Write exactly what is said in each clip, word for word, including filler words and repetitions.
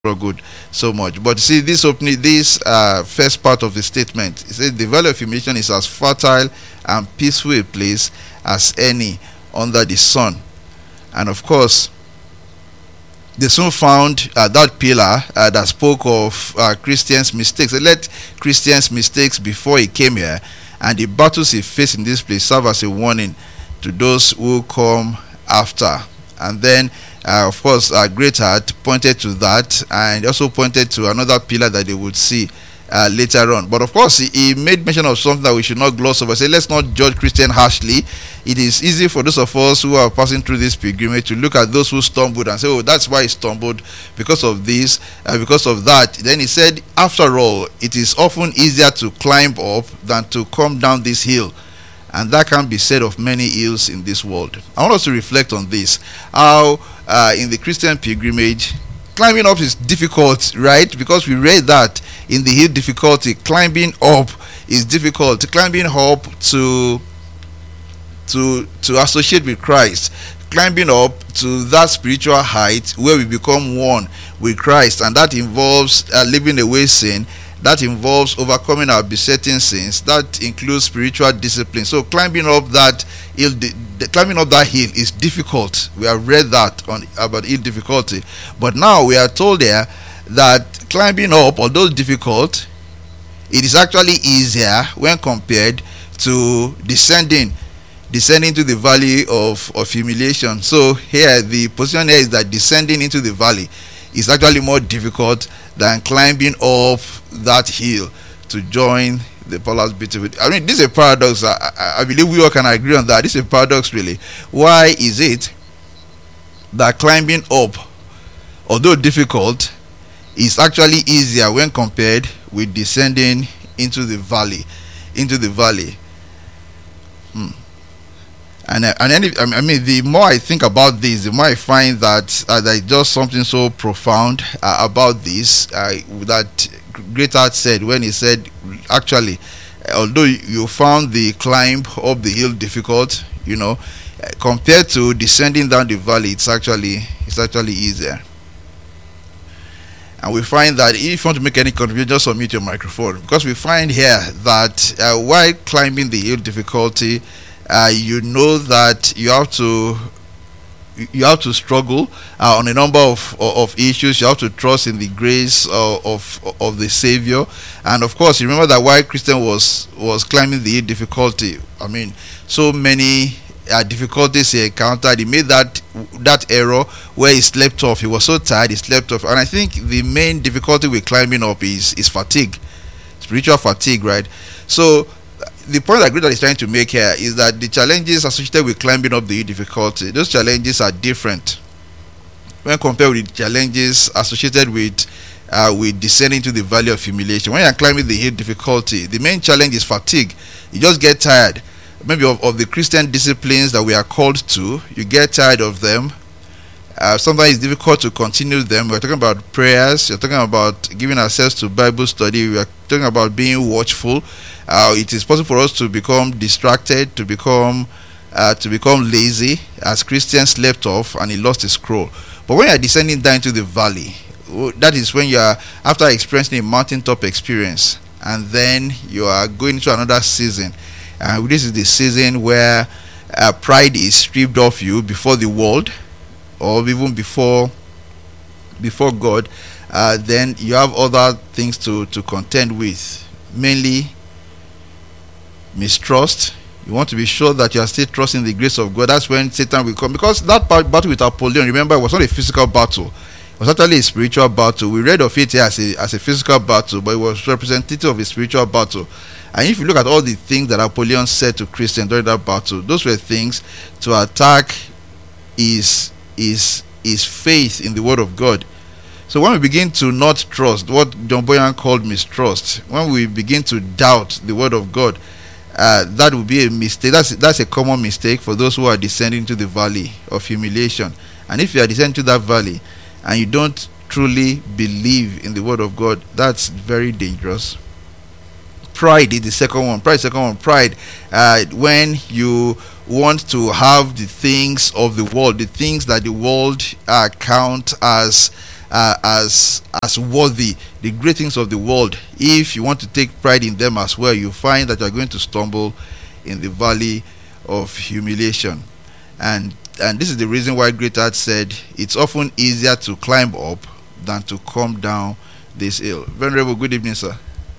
struggled so much. But see, this opening, this uh, first part of the statement, it says the valley of humiliation is as fertile and peaceful a place as any under the sun. And of course, they soon found uh, that pillar uh, that spoke of uh, Christians' mistakes. They let Christians' mistakes before he came here, and the battles he faced in this place serve as a warning to those who come after. And then, uh, of course, uh, Great Heart pointed to that, and also pointed to another pillar that they would see uh, later on. But of course, he, he made mention of something that we should not gloss over. Say, let's not judge Christian harshly. It is easy for those of us who are passing through this pilgrimage to look at those who stumbled and say, oh, that's why he stumbled, because of this, uh, because of that. Then he said, after all, it is often easier to climb up than to come down this hill. And that can be said of many hills in this world. I want us to reflect on this. How uh, in the Christian pilgrimage, climbing up is difficult, right? Because we read that in the hill difficulty, climbing up is difficult. Climbing up to to to associate with Christ, climbing up to that spiritual height where we become one with Christ, and that involves uh, living away sin. That involves overcoming our besetting sins. That includes spiritual discipline. So climbing up that hill, the, the, climbing up that hill is difficult. We have read that on about hill difficulty. But now we are told there that climbing up, although difficult, it is actually easier when compared to descending, descending to the valley of, of humiliation. So here the position here is that descending into the valley is actually more difficult than climbing up that hill to join the palace beauty. I mean, this is a paradox. I, I, I believe we all can agree on that. This is a paradox, really. Why is it that climbing up, although difficult, is actually easier when compared with descending into the valley, into the valley? Hmm. And uh, and any, I mean, the more I think about this, the more I find that uh, there is just something so profound uh, about this uh, that Great Heart said when he said, actually, although you found the climb up the hill difficult, you know, uh, compared to descending down the valley, it's actually it's actually easier. And we find that if you want to make any contribution, just unmute your microphone, because we find here that uh, while climbing the hill difficulty, Uh, you know that you have to you have to struggle uh, on a number of, of of issues. You have to trust in the grace of, of of the Savior, and of course, you remember that while Christian was was climbing the difficulty, I mean, so many uh, difficulties he encountered. He made that that error where he slept off. He was so tired, he slept off. And I think the main difficulty with climbing up is is fatigue, spiritual fatigue, right? So the point that Great Heart is trying to make here is that the challenges associated with climbing up the difficulty, those challenges are different when compared with the challenges associated with uh, with descending to the valley of humiliation. When you're climbing the hill difficulty, the main challenge is fatigue. You just get tired, maybe of, of the Christian disciplines that we are called to. You get tired of them. Uh, sometimes it's difficult to continue them. We're talking about prayers. You're talking about giving ourselves to Bible study. We are talking about being watchful. Uh, it is possible for us to become distracted, to become uh, to become lazy, as Christian slept off and he lost his scroll. But when you are descending down into the valley, that is when you are, after experiencing a mountaintop experience, and then you are going into another season. And uh, this is the season where uh, pride is stripped off you before the world, or even before before God. Uh, then you have other things to, to contend with, mainly mistrust. You want to be sure that you are still trusting the grace of God. That's when Satan will come, because that battle with Apollyon, remember, it was not a physical battle. It was actually a spiritual battle. We read of it here as a, as a physical battle, but it was representative of a spiritual battle. And if you look at all the things that Apollyon said to Christians during that battle, those were things to attack his is is faith in the word of God. So when we begin to not trust, what John Boyan called mistrust, when we begin to doubt the word of God, uh, that would be a mistake. That's that's a common mistake for those who are descending to the valley of humiliation. And if you are descending to that valley and you don't truly believe in the word of God, that's very dangerous. Pride is the second one. Pride is the second one. Pride, uh, when you want to have the things of the world, the things that the world uh, count as uh, as as worthy the great things of the world, if you want to take pride in them as well, you find that you are going to stumble in the valley of humiliation. And and this is the reason why Greatheart said it's often easier to climb up than to come down this hill. Venerable, good evening, sir.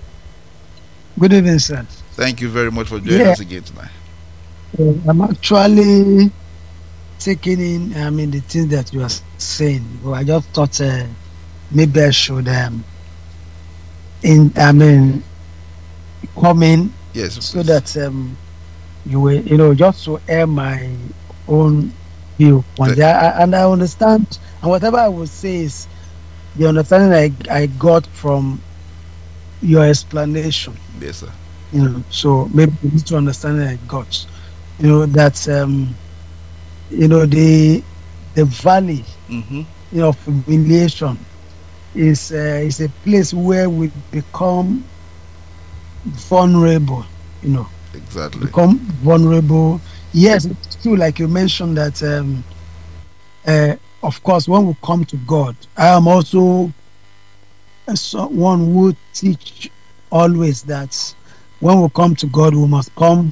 Good evening, sir. Thank you very much for joining Yeah. us again tonight. Uh, I'm actually taking in, I mean, the things that you are saying. Well, I just thought uh, maybe I should, um, in, I mean, come in Yes, so please. that um, you will, you know, just to air my own view. Right. I, and I understand, and whatever I will say is the understanding I, I got from your explanation. Yes, sir. You know, so maybe the little understanding I got, you know, that um, you know, the the valley, Mm-hmm. you know, of humiliation is uh, is a place where we become vulnerable, you know, Exactly. become vulnerable. Yes, it's true, like you mentioned that um, uh, of course, when we come to God, I am also uh, someone who teach always that when we come to God, we must come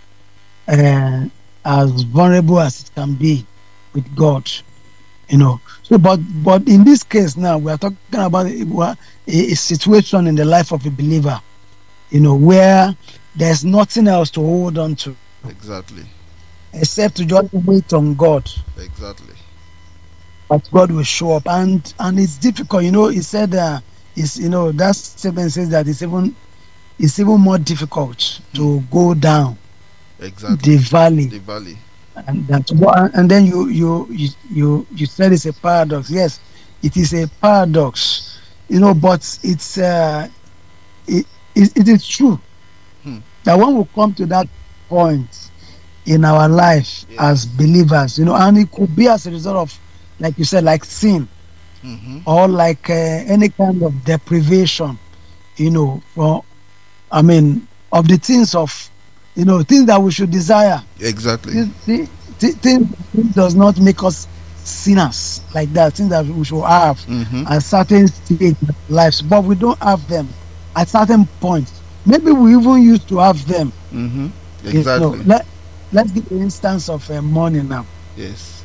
uh, as vulnerable as it can be with God, you know. So, but but in this case now, we are talking about a, a situation in the life of a believer, you know, where there's nothing else to hold on to Exactly. except to just wait on God. Exactly. But God will show up, and and it's difficult, you know. He said, uh, "Is you know that statement says that it's even it's even more difficult to go down Exactly. the valley." The valley. And that, and then you you you you you said it's a paradox. Yes, it is a paradox, you know. But it's uh, it, it, it is true Hmm. that when we come to that point in our life Yes. as believers, you know, and it could be as a result of, like you said, like sin Mm-hmm. or like uh, any kind of deprivation, you know, for I mean, of the things of, you know, things that we should desire. Exactly. Thi- thi- thi- Things things does not make us sinners like that. Things that we should have Mm-hmm. at certain stage in our lives, but we don't have them at certain points. Maybe we even used to have them. Mm-hmm. You know, Exactly. let let's give the instance of uh, money now. Yes.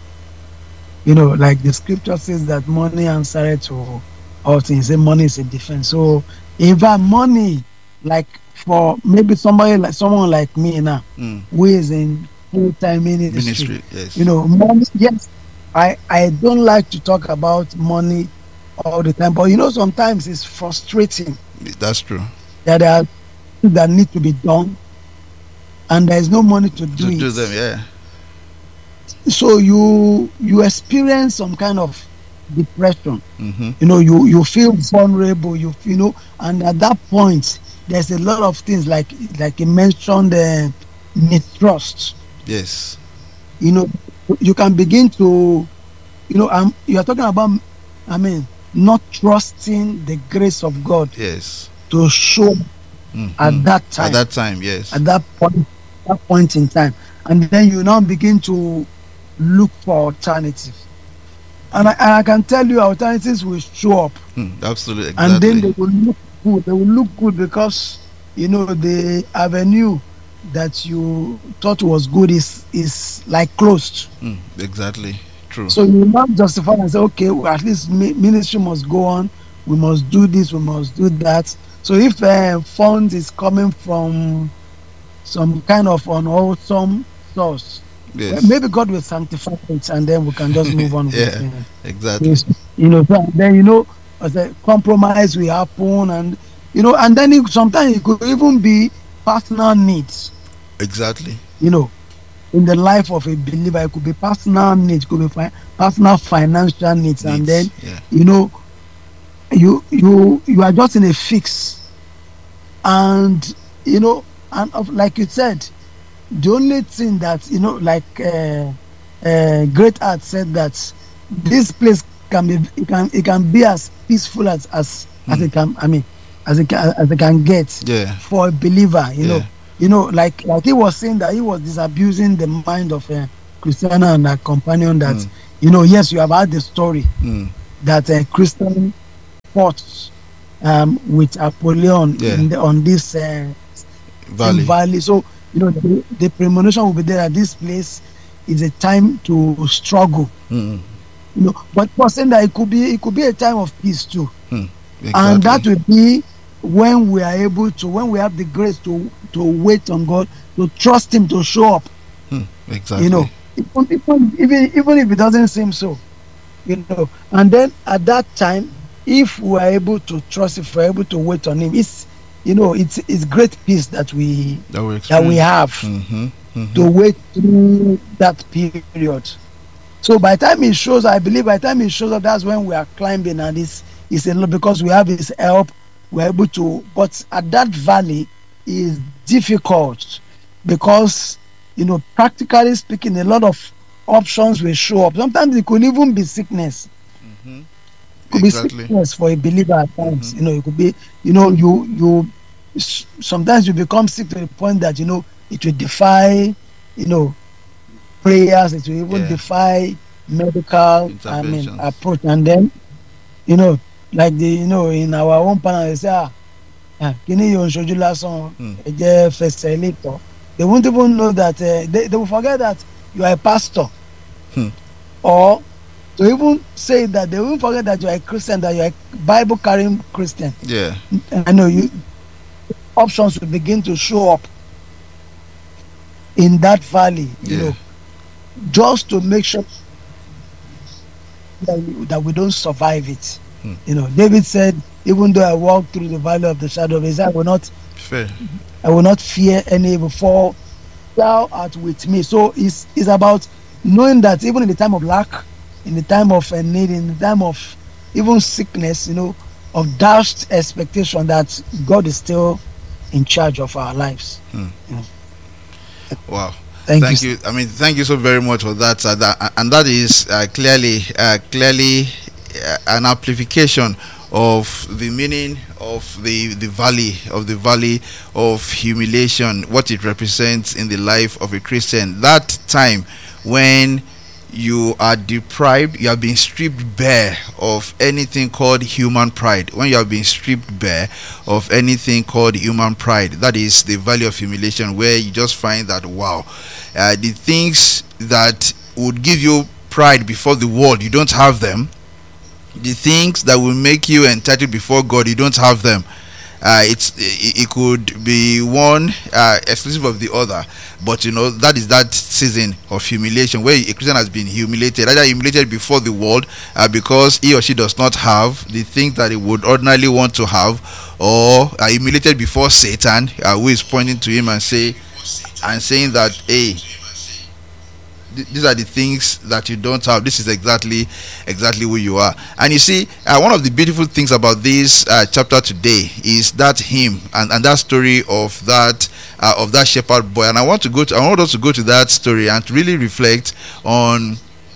You know, like the scripture says that money answered to all things. Say money is a defense. So if I money, like for maybe somebody like someone like me now, Mm. who is in full time ministry, Ministry. Yes. you know, money. Yes, I I don't like to talk about money all the time, but you know, sometimes it's frustrating That's true. that there are things that need to be done, and there is no money to do To it. do them, yeah. So you you experience some kind of depression. Mm-hmm. You know, you you feel vulnerable. You you know, and at that point, there's a lot of things like like you mentioned, uh, mistrust. Yes. You know, you can begin to, you know, um, you are talking about, I mean, not trusting the grace of God Yes. to show Mm-hmm. at that time, At that time, yes. at that point, that point in time, and then you now begin to look for alternatives. And I, and I can tell you, alternatives will show up, Mm, absolutely. and then Exactly. they will look good. They will look good because you know the avenue that you thought was good is is like closed. Mm, exactly. True. So you will not justify and say, okay, well, at least mi- ministry must go on. We must do this. We must do that. So if uh, funds is coming from some kind of unwholesome source, well, Yes. maybe God will sanctify it, and then we can just move on with Yeah. uh, Exactly. this. You know, so then you know, as a compromise will happen, and you know, and then it, sometimes it could even be personal needs. Exactly. You know, in the life of a believer, it could be personal needs, it could be fi- personal financial needs, and then Needs. Yeah. you know, you you you are just in a fix, and you know, and of, like you said, the only thing that you know, like uh, uh, Greatheart said that this place can be, it can it can be as peaceful as as as Hmm. it can. I mean, as it can as it can get Yeah. for a believer. You know, Yeah. you know, like like he was saying that he was disabusing the mind of uh, Christiana and her companion. That Mm. you know, yes, you have had the story, Mm. that uh, Christian fought um, with Apollyon Yeah. in the, on this uh, Valley. valley. So you know the, the premonition will be there that this place is a time to struggle. Mm. You know, but for saying that it could be it could be a time of peace too, Mm. Exactly. and that will be when we are able to, when we have the grace to to wait on God, to trust Him to show up. Mm. Exactly. You know, even, even even even if it doesn't seem so, you know, and then at that time, if we are able to trust, if we're able to wait on Him, it's, you know, it's it's great peace that we that we, that we have mm-hmm. Mm-hmm. to wait through that period. So by the time He shows, I believe by the time He shows up, that's when we are climbing, and it's it's a lot because we have His help. We're able to, but at that valley is difficult because, you know, practically speaking, a lot of options will show up. Sometimes it could even be sickness. Mm-hmm. Could Exactly. be sickness for a believer at times. Mhm. You know, it could be, you know, you you s- sometimes you become sick to the point that, you know, it will defy, you know, prayers. It will even Yeah. defy medical, I mean, Interventions. approach. And then, you know, like the, you know, in our own panel, they say, ah, ah, kini yo nsoju lasan, Mm. ẹ jẹ́ fẹsẹ̀ ilé tọ̀. They won't even know that uh, they, they will forget that you are a pastor. Hmm. Or to even say that, they will forget that you are a Christian, that you are a Bible carrying Christian. Yeah. I know you options will begin to show up in that valley, you Yeah. know, just to make sure that we, that we don't survive it. Hmm. You know, David said, even though I walk through the valley of the shadow of his, I will not Fair. I will not fear any evil, for thou art with me. So it's, it's about knowing that even in the time of lack, in the time of uh, need, in the time of even sickness, you know, of dashed expectation, that God is still in charge of our lives. Wow. Thank, Thank you. you. I mean, thank you so very much for that. Uh, that and that is uh, clearly, uh, clearly uh, an amplification of the meaning of the the valley of the valley of humiliation, what it represents in the life of a Christian. That time when you are deprived, you have been stripped bare of anything called human pride. When you have been stripped bare of anything called human pride, that is the valley of humiliation, where you just find that, wow, uh, the things that would give you pride before the world, you don't have them. The things that will make you entitled before God, you don't have them. Uh, it's it, it could be one uh, exclusive of the other, but you know, that is that season of humiliation where a Christian has been humiliated, either humiliated before the world uh, because he or she does not have the things that he would ordinarily want to have, or uh, humiliated before Satan, uh, who is pointing to him and say and saying that, hey, th- these are the things that you don't have. This is exactly exactly who you are. And you see, uh, one of the beautiful things about this uh, chapter today is that hymn and, and that story of that uh, of that shepherd boy. And I want to go to I want us to go to that story and to really reflect on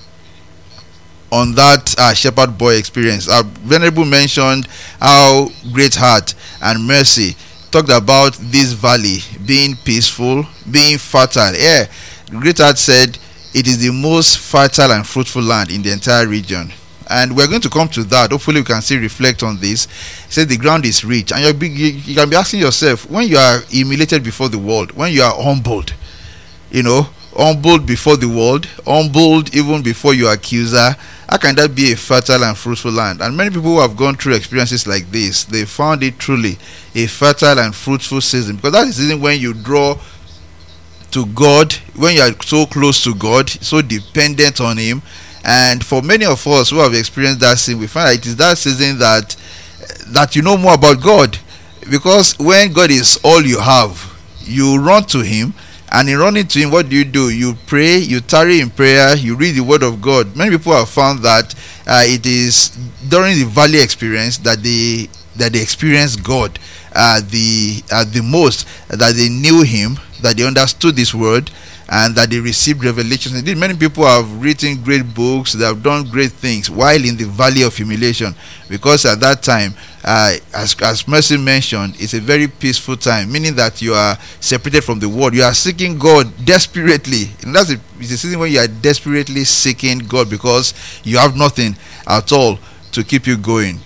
on that uh, shepherd boy experience. Our Venerable mentioned how great heart and mercy talked about this valley being peaceful, being fertile. Yeah, great heart said it is the most fertile and fruitful land in the entire region. And we're going to come to that. Hopefully we can still reflect on this. He said the ground is rich. And you're be, you, you can be asking yourself, when you are humiliated before the world, when you are humbled, you know, humbled before the world, humbled even before your accuser, how can that be a fertile and fruitful land? And many people who have gone through experiences like this, they found it truly a fertile and fruitful season, because that is the season when you draw to God, when you are so close to God, so dependent on Him. And for many of us who have experienced that season, we find that it is that season that that you know more about God, because when God is all you have, you run to Him. And in running to Him, what do you do? You pray, you tarry in prayer, you read the Word of God. Many people have found that uh, it is during the valley experience that they that they experience God uh, the uh, the most, that they knew Him, that they understood His Word, and that they received revelations. Indeed, many people have written great books, they have done great things while in the valley of humiliation, because at that time, uh, as, as Mercy mentioned, it's a very peaceful time, meaning that you are separated from the world. You are seeking God desperately. And that's a, it's a season when you are desperately seeking God, because you have nothing at all to keep you going.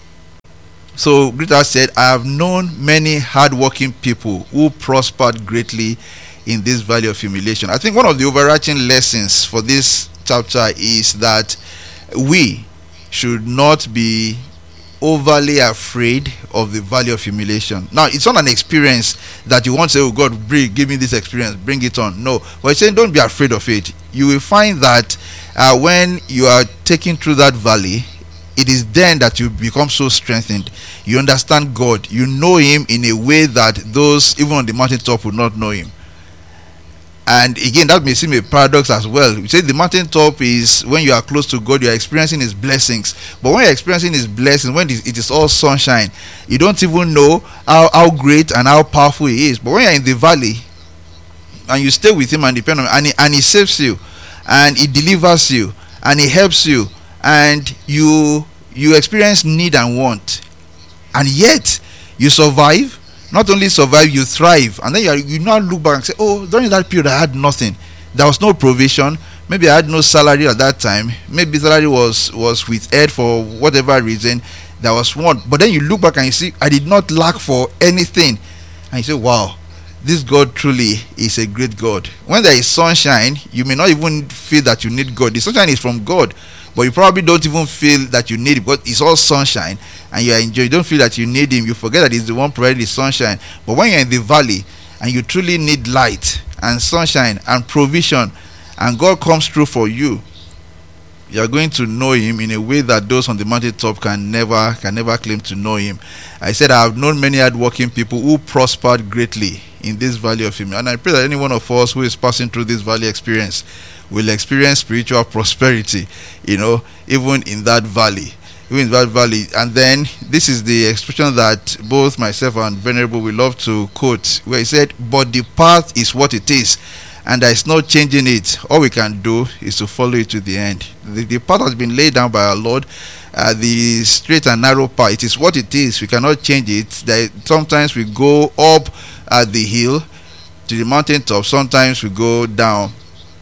So Greta said, I have known many hardworking people who prospered greatly in this valley of humiliation. I think one of the overarching lessons for this chapter is that we should not be overly afraid of the valley of humiliation. Now, it's not an experience that you want to say, oh God, bring, give me this experience, bring it on. No, but he's saying don't be afraid of it. You will find that uh, when you are taken through that valley, it is then that you become so strengthened. You understand God. You know him in a way that those even on the mountaintop would not know him. And again, that may seem a paradox as well. We say the mountaintop is when you are close to God, you are experiencing his blessings. But when you're experiencing his blessings, when it is all sunshine, you don't even know how, how great and how powerful he is. But when you're in the valley and you stay with him and depend on him, and he, and he saves you, and he delivers you, and he helps you, and you you experience need and want, and yet you survive. Not only survive, you thrive. And then you, are, you now look back and say, oh, during that period I had nothing. There was no provision. Maybe I had no salary at that time. Maybe salary was was withheld for whatever reason. There was one. But then you look back and you see, I did not lack for anything. And you say, wow, this God truly is a great God. When there is sunshine, you may not even feel that you need God. The sunshine is from God, but you probably don't even feel that you need it because it's all sunshine and you are enjoying. You don't feel that you need him. You forget that he's the one providing the sunshine. But when you're in the valley and you truly need light and sunshine and provision, and God comes through for you, you are going to know him in a way that those on the mountaintop can never can never claim to know him. I said I have known many hardworking people who prospered greatly in this valley of him, and I pray that any one of us who is passing through this valley experience will experience spiritual prosperity, you know, even in that valley, even in that valley. And then this is the expression that both myself and Venerable will love to quote, where he said, "But the path is what it is, and there is no changing it. All we can do is to follow it to the end." The, the path has been laid down by our Lord. Uh, the straight and narrow path, it is what it is. We cannot change it. There, sometimes we go up at the hill to the mountaintop. Sometimes we go down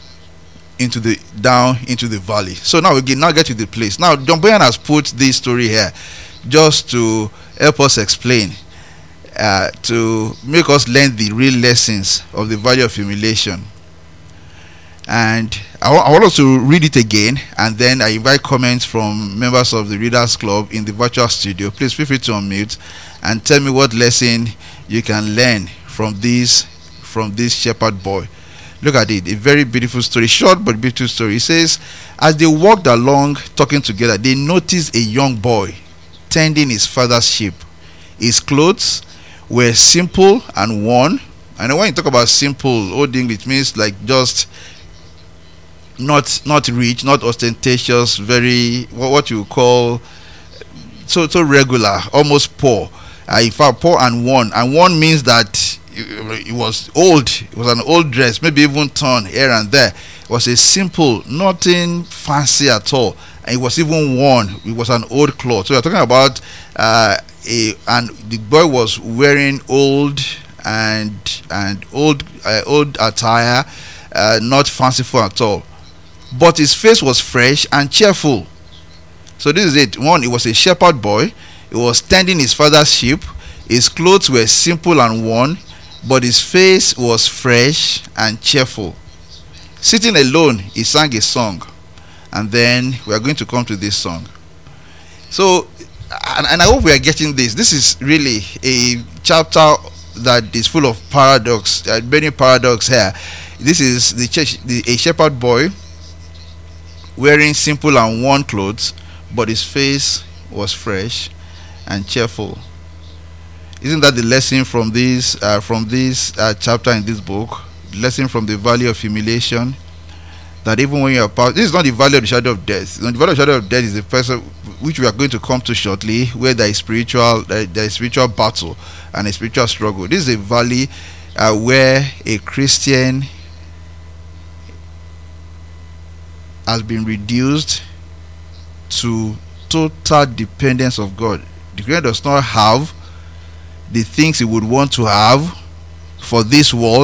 into the down into the valley. So now we get, now get to the place. Now John Bunyan has put this story here just to help us explain, uh, to make us learn the real lessons of the valley of humiliation. And I, w- I want us to read it again, and then I invite comments from members of the Readers Club in the virtual studio. Please feel free to unmute and tell me what lesson you can learn from this from this shepherd boy. Look at it, a very beautiful story, short but beautiful story. It says, as they walked along talking together, they noticed a young boy tending his father's sheep. His clothes were simple and worn. And when you talk about simple, old English means like just not not rich, not ostentatious, very what you call so so regular, almost poor. Uh, in fact, poor and worn. And worn means that it was old. It was an old dress, maybe even torn here and there. It was a simple, nothing fancy at all. And it was even worn. It was an old cloth. So we're talking about uh, a and the boy was wearing old and and old uh, old attire, uh, not fanciful at all. But his face was fresh and cheerful. So this is it. One, it was a shepherd boy. He was tending his father's sheep. His clothes were simple and worn, but his face was fresh and cheerful. Sitting alone, he sang a song. And then we are going to come to this song. So, and, and I hope we are getting this. This is really a chapter that is full of paradox, uh, many paradox here. This is the, church, the a shepherd boy wearing simple and worn clothes, but his face was fresh and cheerful. Isn't that the lesson from this uh, from this uh, chapter in this book? The lesson from the valley of humiliation, that even when you are part, this is not the valley of the shadow of death. The valley of the shadow of death is the person which we are going to come to shortly, where there is spiritual uh, there is spiritual battle and a spiritual struggle. This is a valley uh, where a Christian has been reduced to total dependence of God. The Christian does not have the things he would want to have for this world.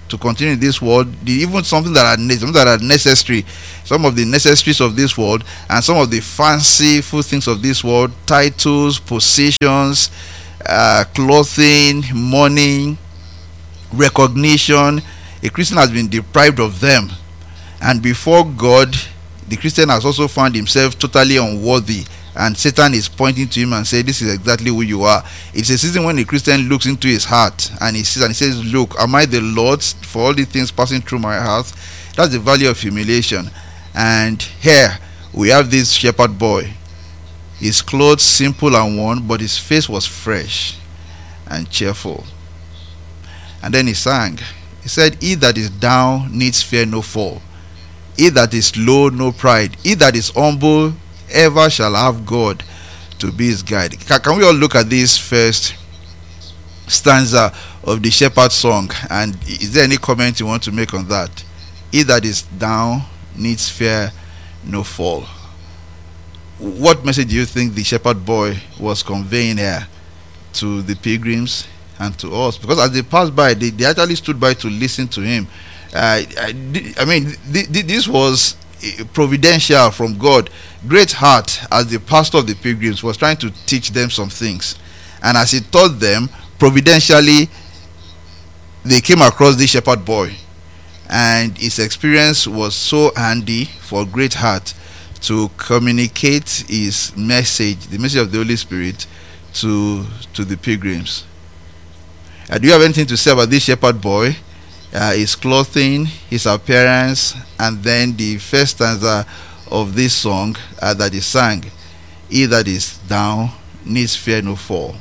to continue in this world, the, even something that are ne- something that are necessary, some of the necessaries of this world, and some of the fanciful things of this world, titles, positions, uh, clothing, money, recognition. A Christian has been deprived of them, and before God, the Christian has also found himself totally unworthy, and Satan is pointing to him and saying, this is exactly who you are. It's a season when the Christian looks into his heart and he sees and he says, look, am I the Lord's for all the things passing through my heart? That's the value of humiliation. And here we have this shepherd boy. His clothes simple and worn, but his face was fresh and cheerful. And then he sang. He said, he that is down needs fear no fall. He that is low, no pride. He that is humble, ever shall have God to be his guide. Can, can we all look at this first stanza of the shepherd song? And is there any comment you want to make on that? He that is down needs fear no fall. What message do you think the shepherd boy was conveying here to the pilgrims and to us? Because as they passed by, they, they actually stood by to listen to him. Uh, I, I mean, th- th- this was providential from God. Great heart, as the pastor of the pilgrims, was trying to teach them some things, and as he taught them providentially, they came across this shepherd boy, and his experience was so handy for Great Heart to communicate his message, the message of the Holy Spirit, to to the pilgrims. Uh, do you have anything to say about this shepherd boy? Uh, his clothing, his appearance, and then the first stanza of this song uh, that he sang, he that is down needs fear no fall.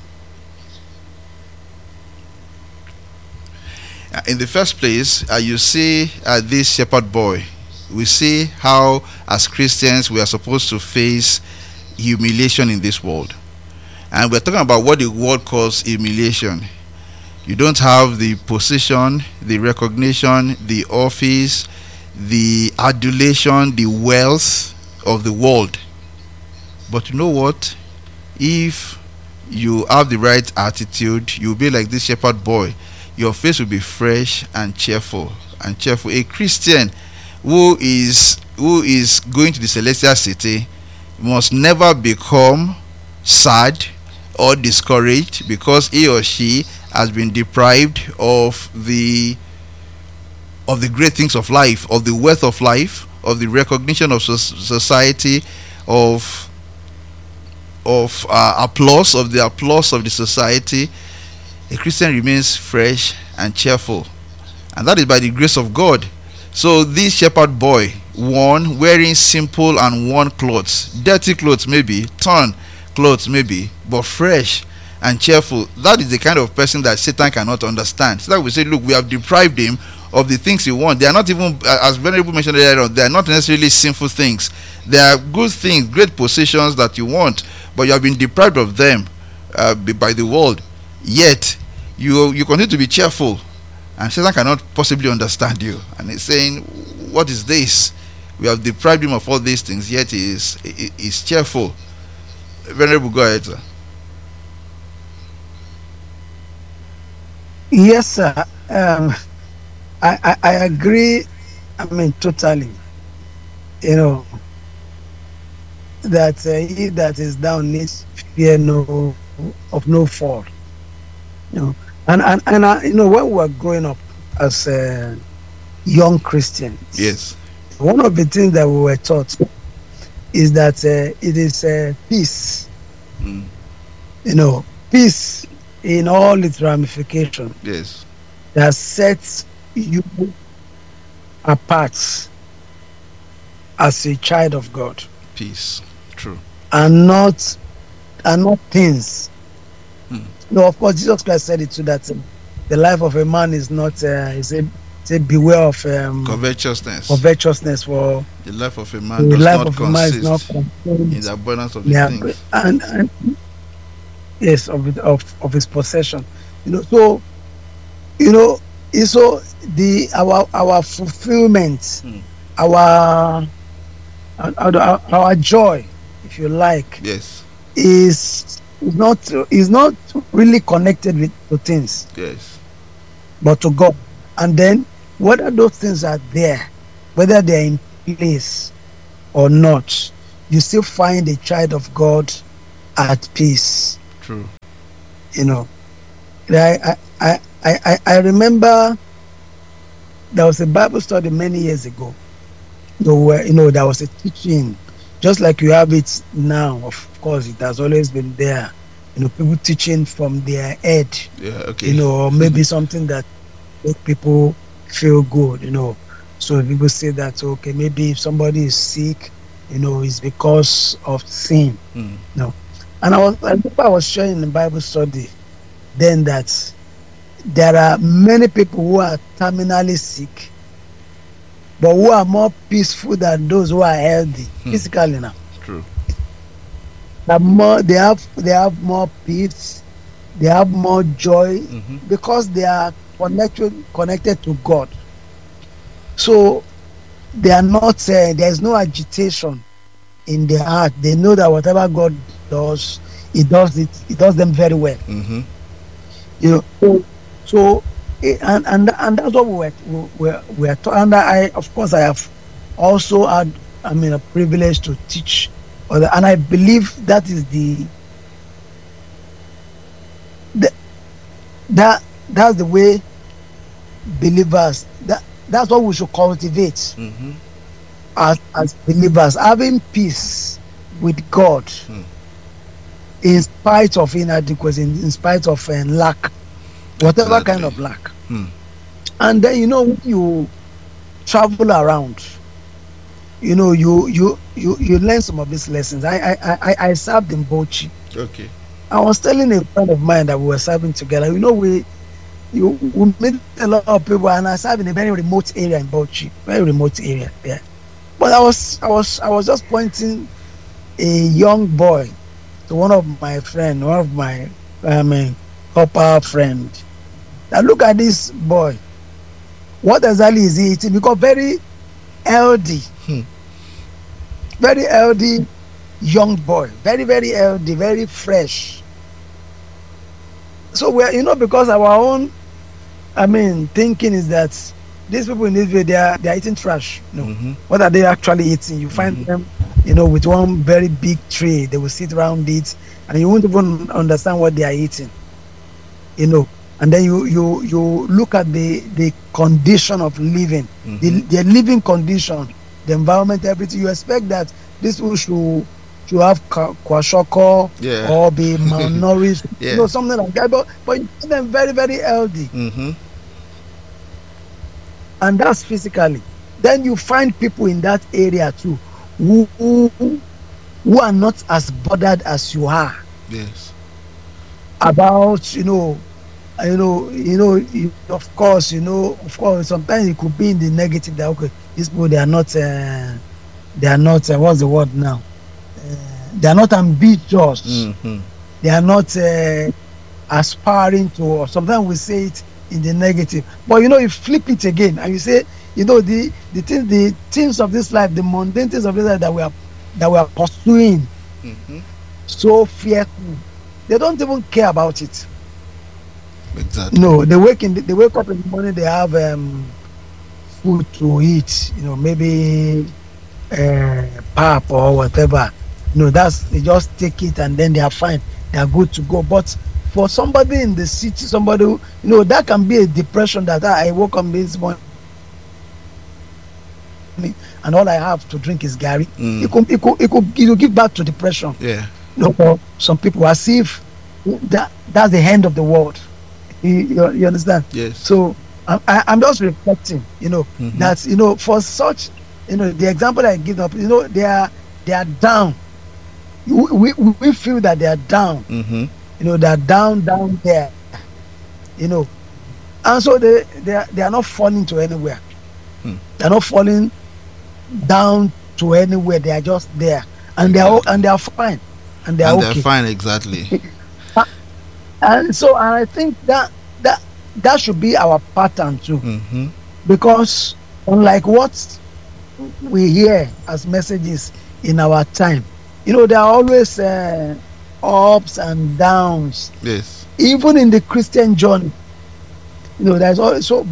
Uh, in the first place, uh, you see uh, this shepherd boy. We see how as Christians we are supposed to face humiliation in this world, and we're talking about what the world calls humiliation. You don't have the position, the recognition, the office, the adulation, the wealth of the world. But you know what? If you have the right attitude, you'll be like this shepherd boy. Your face will be fresh and cheerful and cheerful. A Christian who is who is going to the celestial city must never become sad or discouraged because he or she has been deprived of the of the great things of life, of the wealth of life, of the recognition of society, of of uh, applause, of the applause of the society. A Christian remains fresh and cheerful, and that is by the grace of God. So this shepherd boy, one wearing simple and worn clothes, dirty clothes maybe, torn clothes maybe, but fresh and cheerful. That is the kind of person that Satan cannot understand. So that we say, look, we have deprived him of the things he wants. They are not even, as Venerable mentioned earlier on, they are not necessarily sinful things. They are good things, great positions that you want, but you have been deprived of them uh, by the world. Yet you you continue to be cheerful, and Satan cannot possibly understand you. And he's saying, what is this? We have deprived him of all these things, yet he is he is cheerful. Venerable, go ahead, sir. Yes, sir. Um, I, I, I agree. I mean, totally. You know, that uh, he that is down needs fear no of no fall. You know, and and and uh, you know, when we were growing up as uh, young Christians, yes, one of the things that we were taught is that uh, it is uh, peace. Mm. You know, peace in all its ramifications. Yes. That sets you apart as a child of God. Peace. True. And not and not things. Hmm. No, of course Jesus Christ said it too, that uh, the life of a man is not uh, is a say beware of um, covetousness. Covetousness for the life of a man the does life not of a man is not in the abundance of the yeah, things. And, and yes, of, it, of of his possession. You know, so you know, so the our our fulfillment, hmm. our, our our joy, if you like, yes, is not is not really connected with to things. Yes, but to God. And then whether those things are there, whether they're in place or not, you still find a child of God at peace. True. You know, I I I I, I remember there was a Bible study many years ago. You know, where you know there was a teaching, just like you have it now. Of course, it has always been there. You know, people teaching from their head. Yeah. Okay. You know, or maybe something that make people feel good. You know, so people say that okay, maybe if somebody is sick, you know, it's because of sin. Mm. No, and I was I remember I was sharing in the Bible study then that there are many people who are terminally sick, but who are more peaceful than those who are healthy Hmm. physically now. True. They're more, they have they have more peace, they have more joy Mm-hmm. because they are connected connected to God. So they are not uh, there is no agitation in their heart. They know that whatever God does, He does it. He does them very well. Mm-hmm. You know. So, so eh, and and and that's what we were we were, we are taught. And I, of course, I have also had, I mean, a privilege to teach other, and I believe that is the, the that that's the way believers, that that's what we should cultivate Mm-hmm. as as believers, having peace with God Hmm. in spite of inadequacy, in, in spite of uh, lack, whatever kind Exactly. of lack. Hmm. And then you know when you travel around, you know you you you you learn some of these lessons. I I I, I served in Bochi. Okay. I was telling a friend of mine that we were serving together. You know we you we meet a lot of people, and I serve in a very remote area in Bochi, very remote area. Yeah. But I was I was I was just pointing a young boy to one of my friend, one of my I mean copper friend. Now look at this boy. What exactly is he eating? Because very healthy, Hmm. very healthy young boy, very very healthy, very fresh. So we're you know because our own I mean thinking is that these people in this video they are they are eating trash. No, Mm-hmm. what are they actually eating? You find Mhm. them, you know, with one very big tray. They will sit around it, and you won't even understand what they are eating. You know, and then you you you look at the the condition of living, the Mhm. their living condition, the environment, everything. You expect that these people should should have kwa- kwashiorkor Yeah. or be malnourished, Yeah. you know, something like that. But but you see them very very healthy, Mm-hmm. and that's physically. Then you find people in that area too who who, who are not as bothered as you are Yes. about you know uh, you know you know you, of course you know of course sometimes it could be in the negative that okay these people they are not uh, they are not uh, what's the word now uh, they are not ambitious, Mm-hmm. they are not uh, aspiring to, or sometimes we say it in the negative, but you know you flip it again and you say you know the the things the things of this life, the mundane things of this life that we are that we are pursuing Mm-hmm. so fearful, they don't even care about it. Exactly. No, they wake in the, they wake up in the morning, they have um food to eat, you know, maybe uh pap or whatever. No, that's they just take it and then they are fine, they are good to go. But for somebody in the city, somebody who, you know, that can be a depression that ah, I woke up this morning and all I have to drink is Gary. Mm. It could it could it could it will give back to depression. Yeah. You know, for some people as if that that's the end of the world. You, you, you understand? Yes. So I'm, I, I'm just reflecting, you know, Mhm. that you know for such, you know, the example I give up, you know, they are they are down. We, we, we feel that they are down, Mm-hmm. you know, they are down down there, you know, and so they they are, they are not falling to anywhere. Hmm. They are not falling down to anywhere. They are just there, and they are o- Exactly. and they are fine, and they are And okay. they're fine. Exactly. And so and I think that that that should be our pattern too, Mm-hmm. because unlike what we hear as messages in our time, you know, there are always uh, ups and downs, Yes. even in the Christian journey. You know, there's always so, but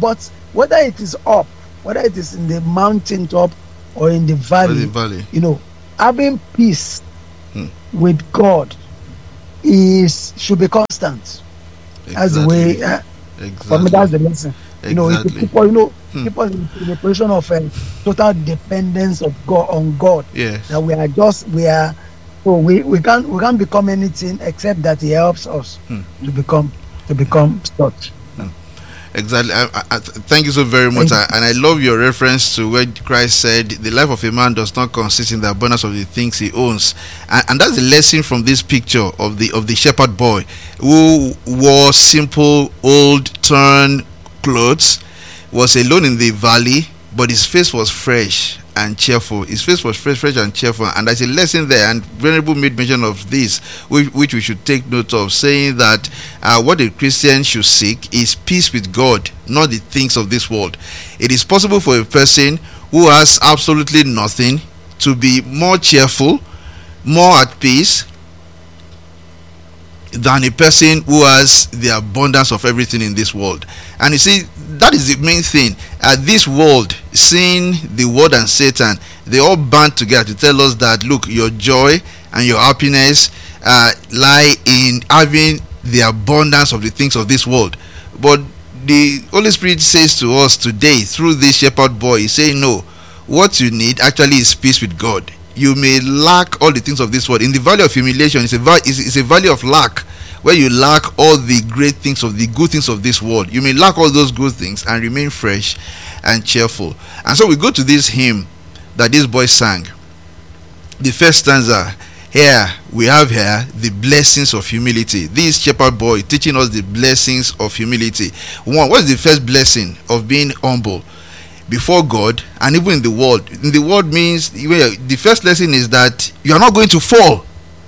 whether it is up, whether it is in the mountain top or in the valley, the valley. you know, having peace Hmm. with God is should be constant. That's the way. Uh, Exactly. For me, that's the lesson. You know, if Exactly. people, you know, Hmm. people in in a position of uh, total dependence of God on God. Yes. That we are just we are, so we we can't we can't become anything except that He helps us Hmm. to become to become such. Exactly. I, I, I- thank you so very much. I, and I love your reference to where Christ said, "The life of a man does not consist in the abundance of the things he owns," and, and that's the lesson from this picture of the of the shepherd boy who wore simple old torn clothes, was alone in the valley, but his face was fresh and cheerful. His face was fresh, fresh and cheerful, and there's a lesson there. And Venerable made mention of this, which, which we should take note of, saying that uh, what a Christian should seek is peace with God, not the things of this world. It is possible for a person who has absolutely nothing to be more cheerful, more at peace, than a person who has the abundance of everything in this world. And you see, that is the main thing. At this world, seeing the world and Satan, they all band together to tell us that, look, your joy and your happiness uh, lie in having the abundance of the things of this world. But the Holy Spirit says to us today through this shepherd boy, he's saying, no, what you need actually is peace with God. You may lack all the things of this world. In the valley of humiliation, it's a, va- it's, it's a valley of lack, where you lack all the great things of the good things of this world. You may lack all those good things and remain fresh and cheerful. And so we go to this hymn that this boy sang. The first stanza, here we have here the blessings of humility. This shepherd boy teaching us the blessings of humility. One, what's the first blessing of being humble before God and even in the world? In the world means, the first lesson is that you are not going to fall.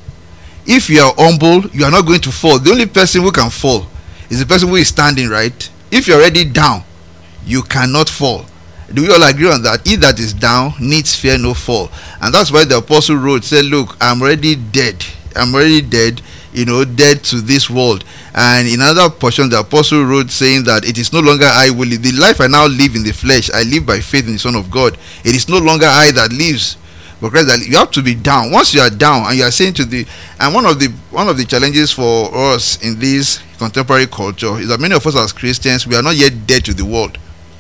If you are humble, you are not going to fall. The only person who can fall is the person who is standing, right? If you're already down, you cannot fall. Do we all agree on that? He that is down needs fear no fall. And that's why the apostle wrote, said, look, I'm already dead. I'm already dead, you know, dead to this world. And in another portion, the apostle wrote, saying that it is no longer I will live. The life I now live in the flesh, I live by faith in the Son of God. It is no longer I that lives, but Christ that. You have to be down. Once you are down and you are saying to the, and one of the one of the challenges for us in this contemporary culture is that many of us as Christians, we are not yet dead to the world.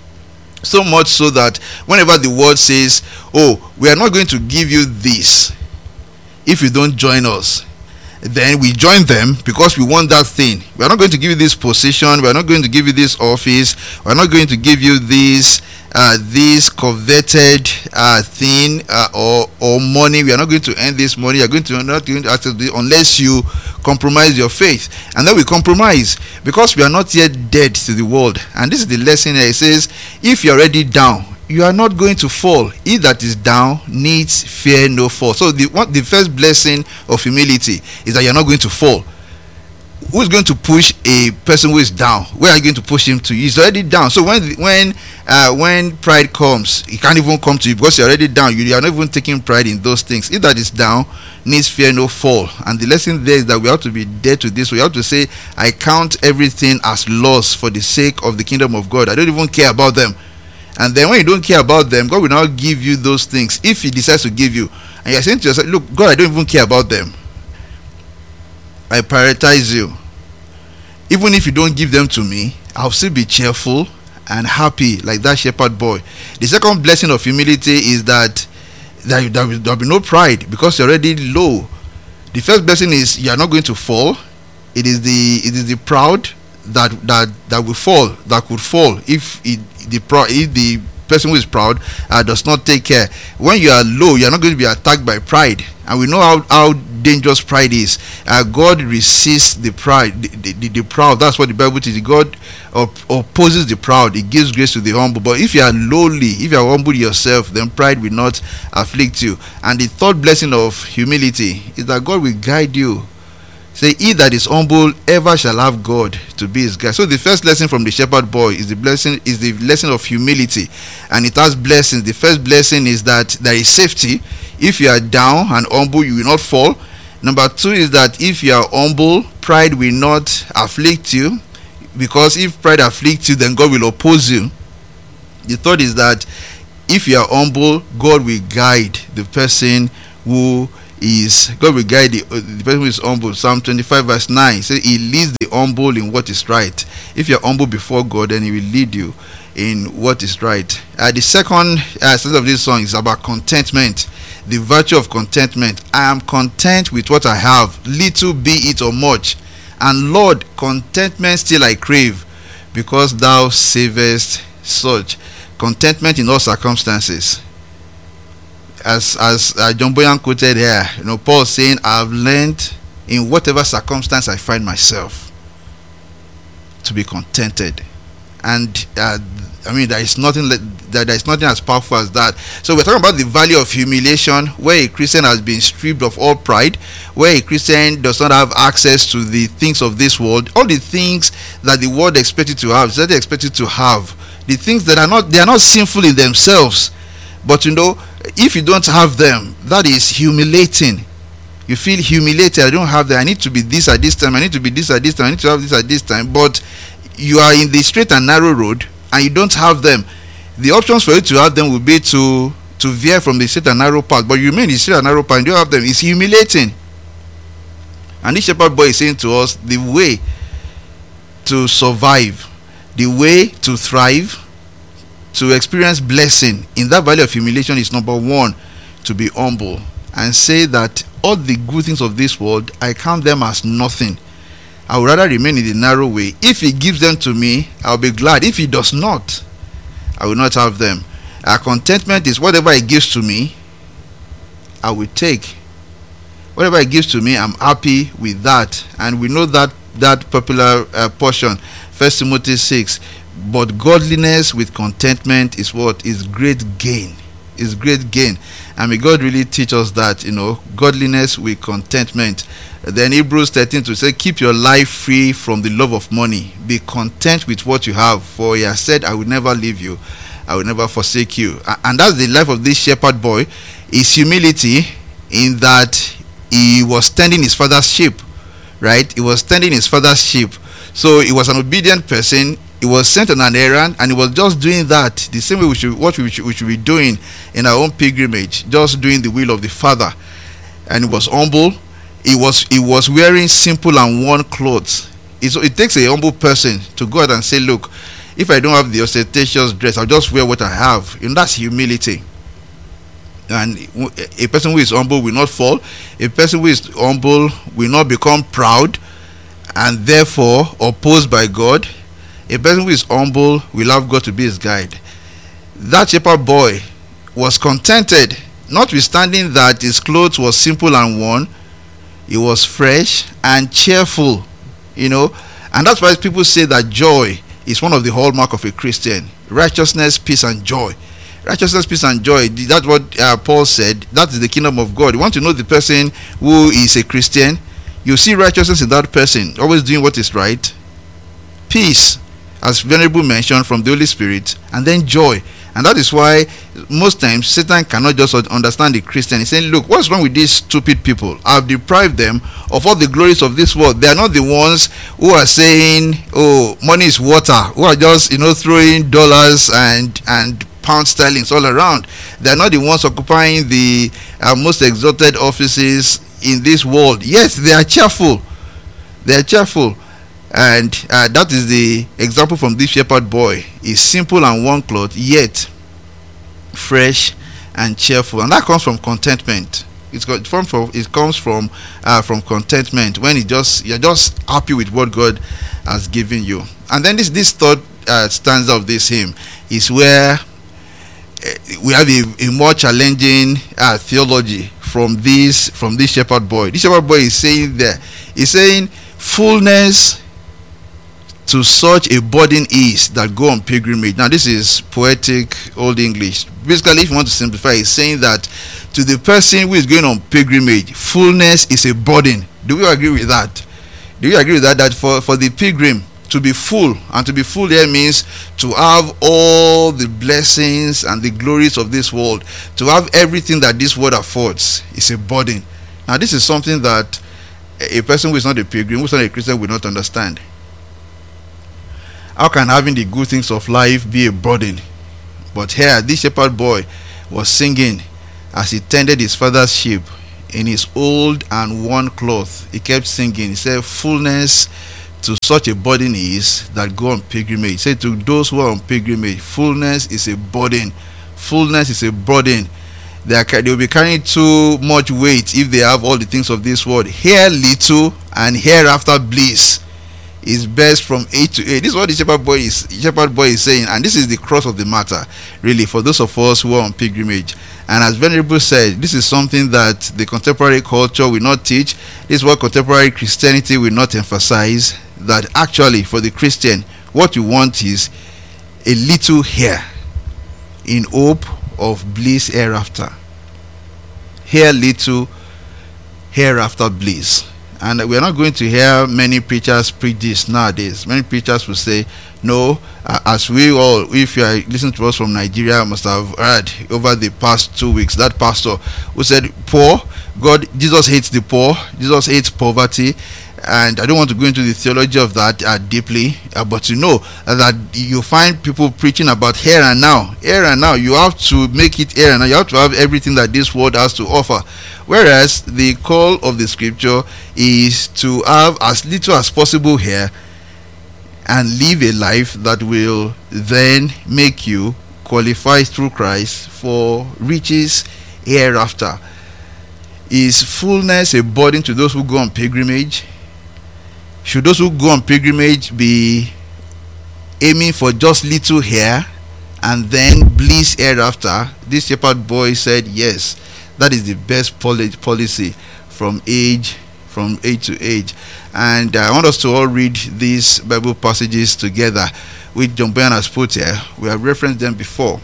So much so that whenever the world says, oh, we are not going to give you this if you don't join us, then we join them because we want that thing. We are not going to give you this position. We are not going to give you this office. We are not going to give you this uh, this coveted uh, thing uh, or or money. We are not going to earn this money. You are going to not going to access this unless you compromise your faith. And then we compromise because we are not yet dead to the world. And this is the lesson here. It says, if you are already down, you are not going to fall. He that is down needs fear no fall. So the one, the first blessing of humility is that you are not going to fall. Who is going to push a person who is down? Where are you going to push him to? He's already down. So when when uh, when pride comes, he can't even come to you because you're already down. You are not even taking pride in those things. He that is down needs fear no fall. And the lesson there is that we have to be dead to this. We have to say, I count everything as loss for the sake of the kingdom of God. I don't even care about them. And then when you don't care about them, God will now give you those things if he decides to give you. And you're saying to yourself, look, God, I don't even care about them. I prioritize you. Even if you don't give them to me, I'll still be cheerful and happy like that shepherd boy. The second blessing of humility is that there will be no pride because you're already low. The first blessing is you are not going to fall. It is the it is the proud that that that will fall, that could fall if it, the if the person who is proud uh, does not take care. When you are low, you are not going to be attacked by pride, and we know how, how dangerous pride is. Uh, God resists the pride, the, the, the proud. That's what the Bible teaches. God op- opposes the proud. He gives grace to the humble. But if you are lowly, if you are humble yourself, then pride will not afflict you. And the third blessing of humility is that God will guide you. Say, he that is humble ever shall have God to be his guide. So the first lesson from the shepherd boy is the blessing is the lesson of humility, and it has blessings. The first blessing is that there is safety. If you are down and humble, you will not fall. Number two is that if you are humble, pride will not afflict you, because if pride afflicts you, then God will oppose you. The third is that if you are humble, God will guide the person who is God will guide the, uh, the person who is humble. Psalm twenty-five verse nine says he leads the humble in what is right. If you are humble before God, then he will lead you in what is right. Uh, the second uh, sense of this song is about contentment, the virtue of contentment. I am content with what I have, little be it or much, and Lord, contentment still I crave, because thou savest such. Contentment in all circumstances. As as uh, John Boyan quoted here, you know, Paul saying, I have learned in whatever circumstance I find myself to be contented. And uh, I mean, there is nothing like that. There is nothing as powerful as that. So we're talking about the value of humiliation, where a Christian has been stripped of all pride, where a Christian does not have access to the things of this world, all the things that the world expects you to have, that they expect you to have, the things that are not, they are not sinful in themselves, but you know, if you don't have them, that is humiliating. You feel humiliated. I don't have that. I need to be this at this time. I need to be this at this time. I need to have this at this time. But you are in the straight and narrow road, and you don't have them. The options for you to have them will be to to veer from the straight and narrow path, but you remain in the straight and narrow path and you don't have them. It's humiliating. And this shepherd boy is saying to us, the way to survive, the way to thrive, to experience blessing in that valley of humiliation is, number one, to be humble and say that all the good things of this world, I count them as nothing. I would rather remain in the narrow way. If he gives them to me, I'll be glad. If he does not, I will not have them. Our contentment is whatever he gives to me, I will take. Whatever he gives to me, I'm happy with that. And we know that that popular uh, portion, First Timothy six. But godliness with contentment is what is great gain. Is great gain. And may God really teach us that, you know, godliness with contentment. Then Hebrews thirteen to say, keep your life free from the love of money. Be content with what you have, for he has said, I will never leave you, I will never forsake you. And that's the life of this shepherd boy. Is humility in that he was tending his father's sheep, right? He was tending his father's sheep. So he was an obedient person. He was sent on an errand, and he was just doing that the same way we should, what we should, we should be doing in our own pilgrimage, just doing the will of the Father. And he was humble. He was he was wearing simple and worn clothes. It's, it takes a humble person to go out and say, look, if I don't have the ostentatious dress, I'll just wear what I have. And that's humility. And a person who is humble will not fall. A person who is humble will not become proud and therefore opposed by God. A person who is humble will have God to be his guide. That shepherd boy was contented, notwithstanding that his clothes was simple and worn. He was fresh and cheerful, you know. And that's why people say that joy is one of the hallmark of a Christian. Righteousness, peace, and joy. Righteousness, peace, and joy. That's what uh, Paul said. That is the kingdom of God. You want to know the person who is a Christian? You see righteousness in that person, always doing what is right. Peace, as Venerable mentioned, from the Holy Spirit, and then joy. And that is why most times Satan cannot just understand the Christian. He's saying, look, what's wrong with these stupid people? I've deprived them of all the glories of this world. They are not the ones who are saying, oh, money is water, who are just, you know, throwing dollars and and pound sterlings all around. They are not the ones occupying the uh, most exalted offices in this world. Yes, they are cheerful. They are cheerful. And uh, that is the example from this shepherd boy. He's simple and one cloth, yet fresh and cheerful, and that comes from contentment. It's got from, from it comes from uh, from contentment, when you just you're just happy with what God has given you. And then this this third uh, stanza of this hymn is where uh, we have a, a more challenging uh, theology from this from this shepherd boy. This shepherd boy is saying there, he's saying, fullness to such a burden is that go on pilgrimage. Now this is poetic Old English. Basically, if you want to simplify, it's saying that to the person who is going on pilgrimage, fullness is a burden. Do we agree with that? Do you agree with that? That for, for the pilgrim to be full, and to be full here means to have all the blessings and the glories of this world, to have everything that this world affords, is a burden. Now this is something that a person who is not a pilgrim, who is not a Christian, will not understand. How can having the good things of life be a burden? But here, this shepherd boy was singing as he tended his father's sheep in his old and worn cloth. He kept singing. He said, fullness to such a burden is that go on pilgrimage. He said, to those who are on pilgrimage, fullness is a burden. Fullness is a burden. They, are, they will be carrying too much weight if they have all the things of this world. Here little and hereafter bliss is best from A to A. This is what the shepherd boy is shepherd boy is saying, and this is the cross of the matter, really, for those of us who are on pilgrimage. And as Venerable said, this is something that the contemporary culture will not teach. This is what contemporary Christianity will not emphasize, that actually for the Christian, what you want is a little here in hope of bliss hereafter. Here little, hereafter bliss. And we're not going to hear many preachers preach this nowadays. Many preachers will say, no, uh, as we all, if you are listening to us from Nigeria, must have heard over the past two weeks, that pastor who said, poor, God, Jesus hates the poor, Jesus hates poverty. And I don't want to go into the theology of that uh, deeply, uh, but you know uh, that you find people preaching about here and now. Here and now, you have to make it here and now. You have to have everything that this world has to offer. Whereas the call of the scripture is to have as little as possible here and live a life that will then make you qualify through Christ for riches hereafter. Is fullness a burden to those who go on pilgrimage? Should those who go on pilgrimage be aiming for just little here and then bliss hereafter? This shepherd boy said yes, that is the best policy from age from age to age. And I want us to all read these Bible passages together, which John Bunyan has put here. We have referenced them before.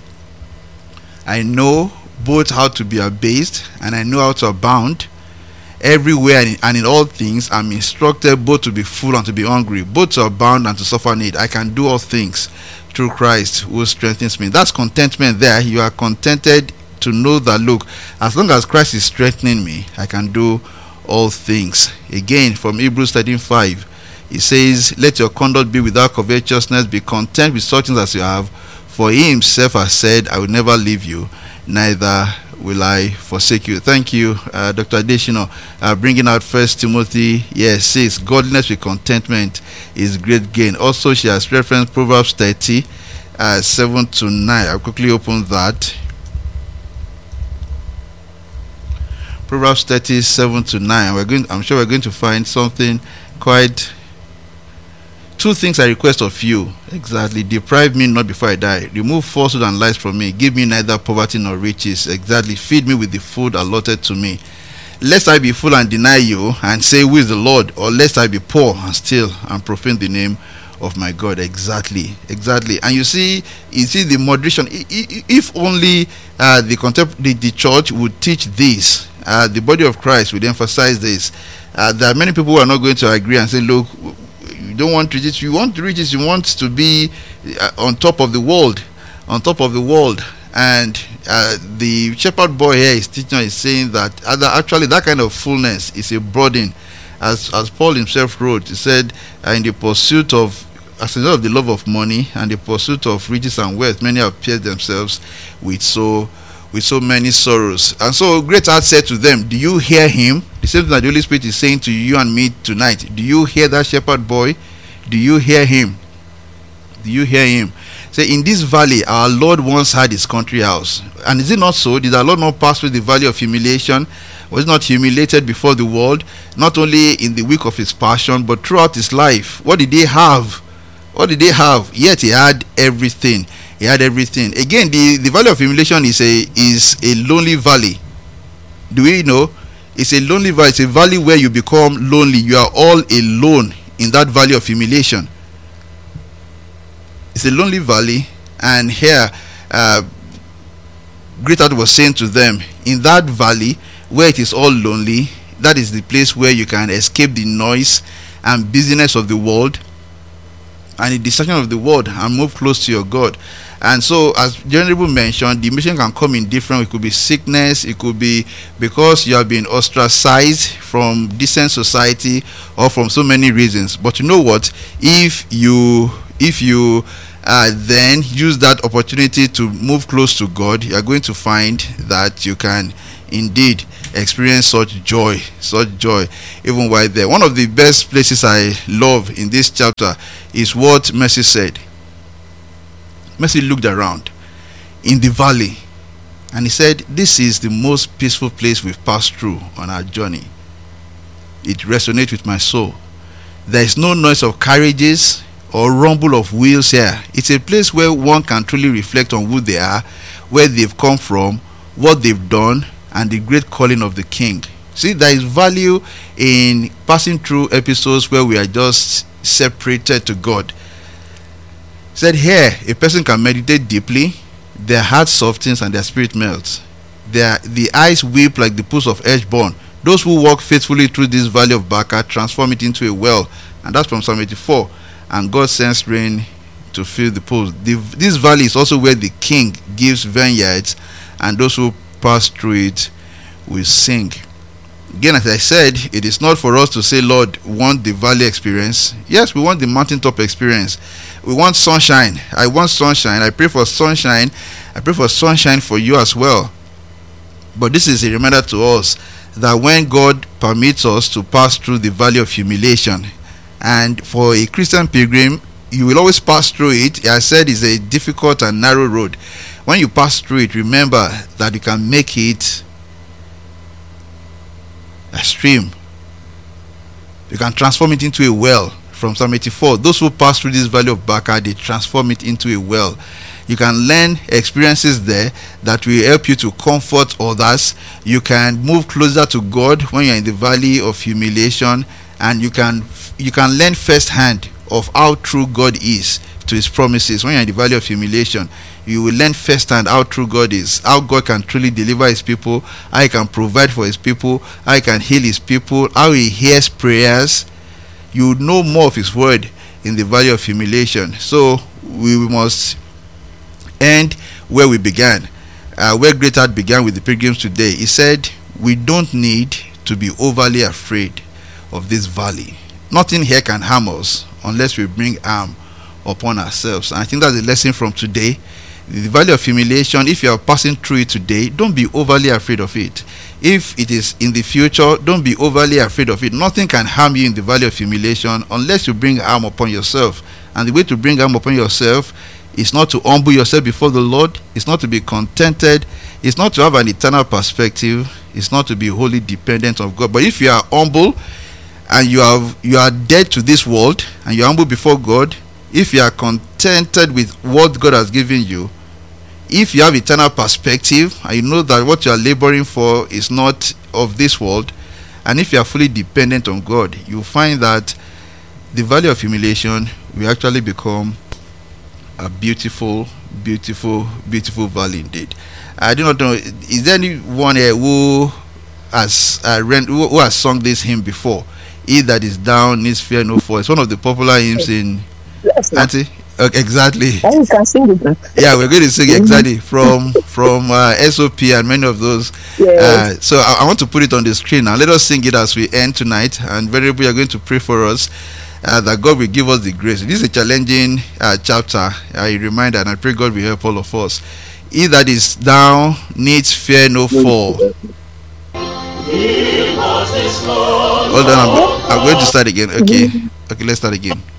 I know both how to be abased and I know how to abound. Everywhere and in all things I'm instructed both to be full and to be hungry, both to abound and to suffer need. I can do all things through Christ who strengthens me. That's contentment there. You are contented to know that, look, as long as Christ is strengthening me, I can do all things. Again, from Hebrews thirteen five, it says, let your conduct be without covetousness, be content with such things as you have, for he himself has said, I will never leave you, neither will I forsake you. Thank you, uh, Doctor Adeshino, uh, bringing out First Timothy, yes, says, godliness with contentment is great gain. Also, she has referenced Proverbs thirty, uh, seven to nine. I'll quickly open that. Proverbs thirty, seven to nine. We're going, I'm sure we're going to find something quite... Two things I request of you, exactly. Deprive me not before I die. Remove falsehood and lies from me. Give me neither poverty nor riches. Exactly. Feed me with the food allotted to me. Lest I be full and deny you and say, who is the Lord? Or lest I be poor and steal and profane the name of my God. Exactly. Exactly. And you see, you see the moderation. If only uh, the, contempor- the the church would teach this, uh, the body of Christ would emphasize this. Uh, there are many people who are not going to agree and say, look, you don't want riches, you want riches, you want to be uh, on top of the world, on top of the world. And uh, the shepherd boy here is teaching, is saying that other, actually that kind of fullness is a burden. As as Paul himself wrote, he said, uh, in the pursuit of, as a result of the love of money and the pursuit of riches and wealth, many have pierced themselves with so with so many sorrows. And so great heart said to them, do you hear him? The same thing that the Holy Spirit is saying to you and me tonight. Do you hear that shepherd boy? Do you hear him? Do you hear him? Say, in this valley, our Lord once had his country house. And is it not so? Did our Lord not pass through the valley of humiliation? Was not humiliated before the world? Not only in the week of his passion, but throughout his life. What did he have? What did he have? Yet he had everything. He had everything. Again, the, the valley of humiliation is a is a lonely valley. Do we know? It's a lonely valley. It's a valley where you become lonely. You are all alone in that valley of humiliation. It's a lonely valley. And here, uh, Great Heart was saying to them, in that valley where it is all lonely, that is the place where you can escape the noise and busyness of the world and the distraction of the world and move close to your God. And so, as Venerable mentioned, the mission can come in different. It could be sickness, it could be because you have been ostracized from decent society, or from so many reasons. But you know what? If you if you uh, then use that opportunity to move close to God, you are going to find that you can indeed experience such joy, such joy even while there. One of the best places I love in this chapter is what Mercy said. Mercy looked around in the valley and he said, this is the most peaceful place we've passed through on our journey. It resonates with my soul. There is no noise of carriages or rumble of wheels here. It's a place where one can truly reflect on who they are, where they've come from, what they've done, and the great calling of the King. See, there is value in passing through episodes where we are just separated to God. He said here, a person can meditate deeply, their heart softens and their spirit melts. Their, the eyes weep like the pools of Heshbon. Those who walk faithfully through this valley of Baca transform it into a well. And that's from Psalm eighty-four. And God sends rain to fill the pools. The, this valley is also where the King gives vineyards, and those who pass through it will sing. Again, as I said, it is not for us to say, Lord, we want the valley experience. Yes, we want the mountaintop experience. We want sunshine. I want sunshine. I pray for sunshine. I pray for sunshine for you as well. But this is a reminder to us that when God permits us to pass through the valley of humiliation, and for a Christian pilgrim, you will always pass through it. I said it's a difficult and narrow road. When you pass through it, remember that you can make it a stream. You can transform it into a well. From Psalm eighty-four, those who pass through this valley of Baca, they transform it into a well. You can learn experiences there that will help you to comfort others. You can move closer to God when you're in the valley of humiliation, and you can you can learn firsthand of how true God is to his promises. When you're in the valley of humiliation, you will learn firsthand how true God is, how God can truly deliver his people, how he can provide for his people, how he can heal his people, how he hears prayers. You will know more of his word in the valley of humiliation. So we must end where we began, uh, where Great Heart began with the pilgrims today. He said, we don't need to be overly afraid of this valley. Nothing here can harm us unless we bring harm upon ourselves. And I think that's the lesson from today. The valley of humiliation, if you are passing through it today, don't be overly afraid of it. If it is in the future, don't be overly afraid of it. Nothing can harm you in the valley of humiliation unless you bring harm upon yourself. And the way to bring harm upon yourself is not to humble yourself before the Lord. It's not to be contented. It's not to have an eternal perspective. It's not to be wholly dependent on God. But if you are humble and you have you are dead to this world and you're humble before God, if you are contented with what God has given you, if you have eternal perspective and you know that what you are laboring for is not of this world, and if you are fully dependent on God, you find that the valley of humiliation will actually become a beautiful, beautiful, beautiful valley indeed. I do not know, is there anyone here who has uh, rent, who, who has sung this hymn before? He that is down needs fear no foe. It's one of the popular hymns in Yes, sir. Auntie? Okay, exactly. And you can sing it. Yeah, we're going to sing exactly from from uh, S O P and many of those. Yes. Uh, so I, I want to put it on the screen now. Let us sing it as we end tonight, and very we are going to pray for us uh, that God will give us the grace. This is a challenging uh, chapter. I remind, and I pray God will help all of us. He that is down needs fear no fall. Hold on, I'm, I'm going to start again. Okay, okay, let's start again.